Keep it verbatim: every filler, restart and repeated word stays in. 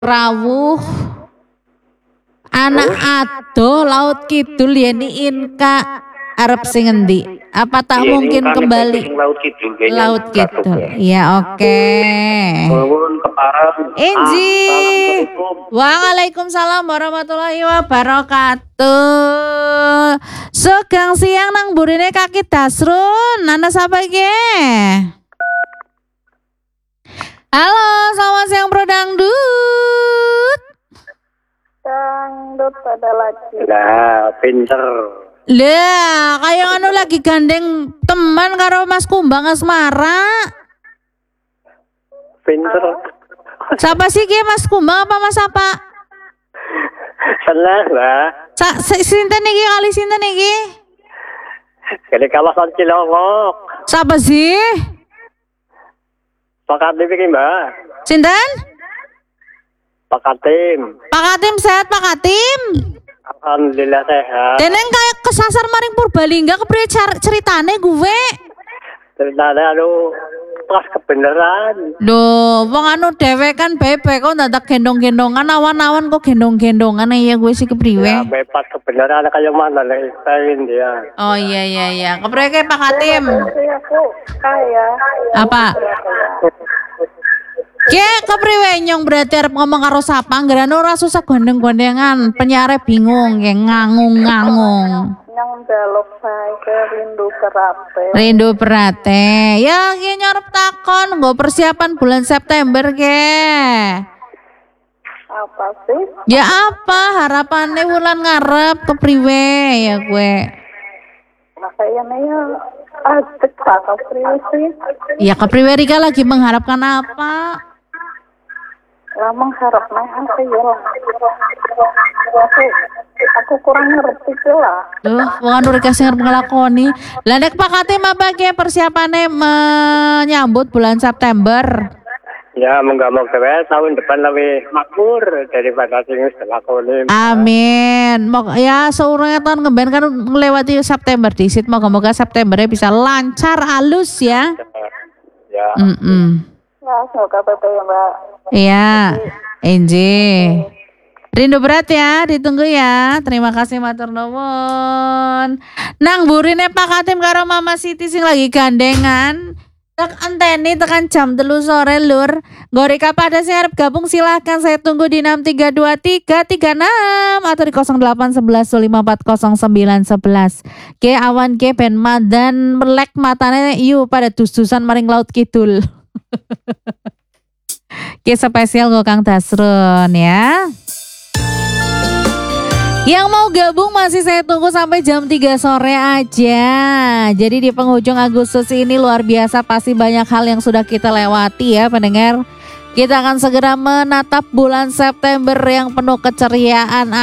rawuh anak ado laut kidul yani Inka arep sing endi? Apa tak Iya, mungkin Inka kembali sing laut kidul kayaknya. laut kidul. Ya oke. Nuwun kepareng. Inji. Assalamualaikum. Waalaikumsalam warahmatullahi wabarakatuh. Segang siang nang burine kaki Dasrun. Nana sapa iki? Halo, selamat siang Bro Dangdut. Dangdut ada lagi. Lah, pinter. Lah, kayak anu lagi gandeng teman karo Mas Kumbang Asmara. Pinter. Siapa sih ki Mas Kumbang apa Mas apa? Senang lah. Sa sinten iki kali sinten iki? Dari kawasan Cilongok. Siapa sih? Pak Katim iki, Mbak. Sinten? Pak Katim. Pak Katim sehat Pak Katim. Alhamdulillah sehat. Deneng kayak kesasar maring Purbalingga kepriye ceritane gue? Ceritanya aduh pas kebenaran. Loh, wong anu dhewe kan bebek kok dadak gendong-gendongan awan-awan kok gendong-gendongan ya gue sih kepriwe? Ya, pas kebenaran kayak mana lah istilahnya dia. Oh iya iya iya. Kepriwe ke Pak Katim? Iya, aku kaya. Apa? Ke kepriwe nyong berarti arep ngomong karo sapa? Ngerane ora susah gondeng-gondengan, penyiare bingung, ya ngangung-ngangung. Yang jaluk saya ke rindu kerate. Rindu Perate. Ya ki nyorep takon nggo persiapan bulan September ke. Apa sih? Ya apa harapannya wulan ngarep kepriwe ya gue? Kayaknya ya asik atau sih. Ya kepriwe Rika lagi mengharapkan apa? Lah mengharap nahan sih ya lah. Aku, aku kurang ngerti sih lah. Duh, wong anu Rika sing arep nglakoni. Lah nek Pak Katim apa ki persiapane menyambut bulan September? Ya, moga-moga tahun depan lebih makmur daripada sing wis dilakoni. Amin. Mok ya seurangnya tahun ngemben kan ngelewati September disit. Moga-moga Septembernya bisa lancar halus ya. Ya. Mm -mm. Ya, semoga betul ya Mbak. Iya, Enji. Rindu berat ya, ditunggu ya. Terima kasih matur nuwun. Nang burine Pak Katim karo Mama Siti sing lagi gandengan. Tak anteni tekan jam telu sore lur. Gorika pada sing arep gabung silahkan saya tunggu di enam tiga dua tiga tiga enam atau di nol delapan satu satu lima empat nol sembilan satu satu. Ke awan ke ben madan melek matane yu pada dus-dusan maring laut kidul. Ke spesial go Kang Dasrun ya. Yang mau gabung masih saya tunggu sampai jam tiga sore aja. Jadi di penghujung Agustus ini luar biasa, pasti banyak hal yang sudah kita lewati ya pendengar. Kita akan segera menatap bulan September yang penuh keceriaan.